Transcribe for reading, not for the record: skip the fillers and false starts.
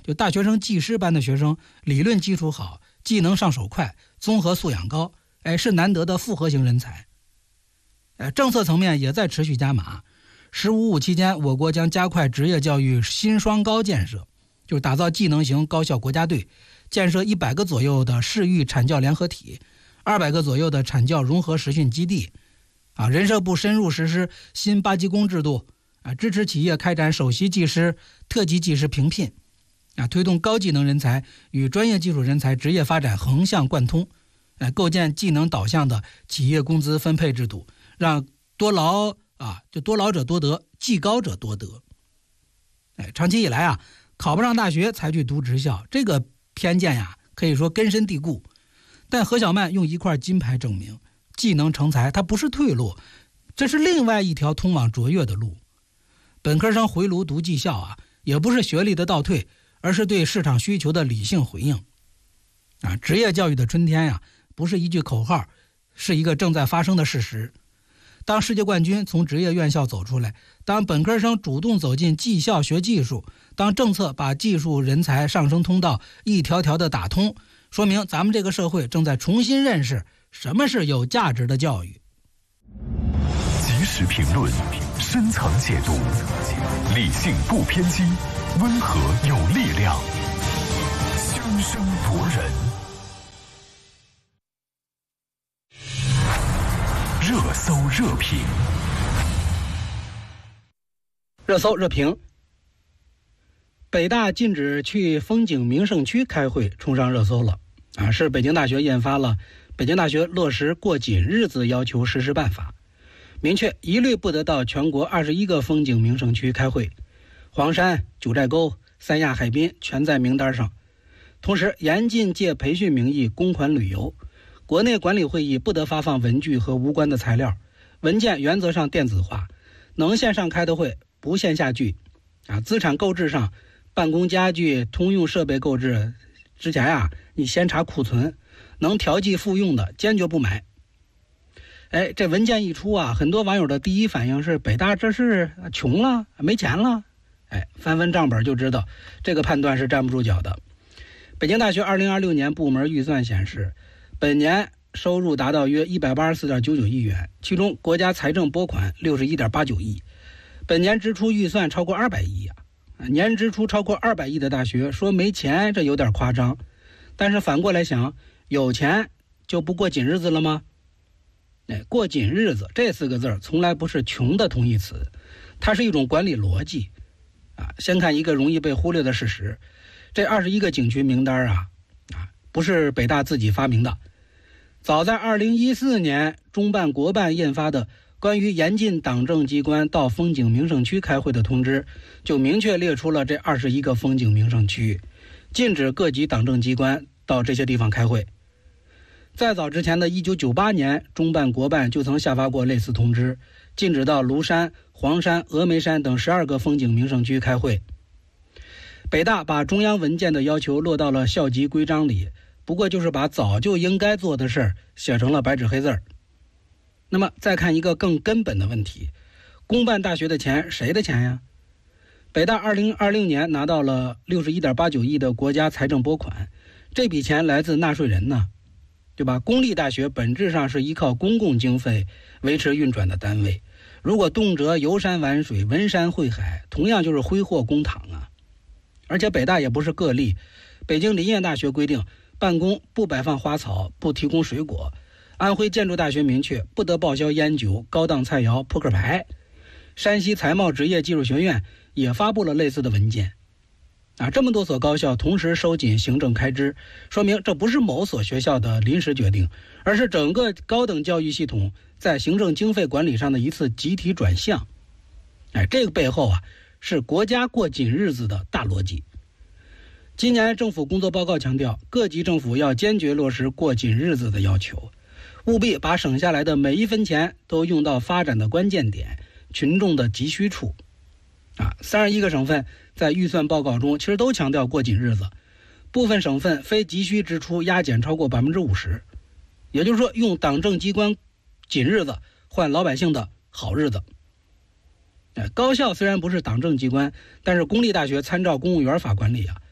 就大学生技师班的学生理论基础好，技能上手快，综合素养高，是难得的复合型人才。政策层面也在持续加码。“15+5”期间，我国将加快职业教育新双高建设，就是打造技能型高校国家队，建设100个左右的市域产教联合体，200个左右的产教融合实训基地。人社部深入实施新8级工制度，支持企业开展首席技师、特级技师评聘，推动高技能人才与专业技术人才职业发展横向贯通，构建技能导向的企业工资分配制度，让多劳者多得，技高者多得。长期以来考不上大学才去读职校，这个偏见可以说根深蒂固。但何小曼用1块金牌证明，技能成才它不是退路，这是另外一条通往卓越的路。本科生回炉读技校也不是学历的倒退，而是对市场需求的理性回应。职业教育的春天不是一句口号，是一个正在发生的事实。当世界冠军从职业院校走出来，当本科生主动走进技校学技术，当政策把技术人才上升通道一条条的打通，说明咱们这个社会正在重新认识什么是有价值的教育。 及时评论，深层解读，理性不偏激，温和有力量，炯炯夺人。热搜热评， 热搜热评。北大禁止去风景名胜区开会冲上热搜了是北京大学印发了北京大学落实过紧日子要求实施办法，明确一律不得到全国21个风景名胜区开会，黄山、九寨沟、三亚海滨全在名单上。同时严禁借培训名义公款旅游，国内管理会议不得发放文具和无关的材料，文件原则上电子化，能线上开的会不线下聚资产购置上，办公家具、通用设备购置之前你先查库存，能调剂复用的坚决不买。这文件一出很多网友的第一反应是北大这是穷了没钱了。翻翻账本就知道这个判断是站不住脚的。北京大学2026年部门预算显示，本年收入达到约184.99亿元，其中国家财政拨款61.89亿，本年支出预算超过200亿年支出超过200亿的大学说没钱，这有点夸张。但是反过来想，有钱就不过紧日子了吗？过紧日子这4个字从来不是穷的同义词，它是一种管理逻辑先看一个容易被忽略的事实，这21个景区名单不是北大自己发明的，早在2014年中办国办印发的关于严禁党政机关到风景名胜区开会的通知，就明确列出了这21个风景名胜区，禁止各级党政机关到这些地方开会。再早之前的1998年，中办国办就曾下发过类似通知，禁止到庐山、黄山、峨眉山等12个风景名胜区开会。北大把中央文件的要求落到了校级规章里，不过就是把早就应该做的事儿写成了白纸黑字儿。那么再看一个更根本的问题，公办大学的钱谁的钱呀？北大2020年拿到了61.89亿的国家财政拨款，这笔钱来自纳税人呢，对吧？公立大学本质上是依靠公共经费维持运转的单位，如果动辄游山玩水、文山会海，同样就是挥霍公帑而且北大也不是个例，北京林业大学规定办公不摆放花草，不提供水果，安徽建筑大学明确不得报销烟酒、高档菜肴、扑克牌，山西财贸职业技术学院也发布了类似的文件这么多所高校同时收紧行政开支，说明这不是某所学校的临时决定，而是整个高等教育系统在行政经费管理上的一次集体转向。这个背后是国家过紧日子的大逻辑。今年政府工作报告强调，各级政府要坚决落实过紧日子的要求，务必把省下来的每一分钱都用到发展的关键点、群众的急需处。31个省份在预算报告中其实都强调过紧日子，部分省份非急需支出压减超过 50%， 也就是说用党政机关紧日子换老百姓的好日子。高校虽然不是党政机关，但是公立大学参照公务员法管理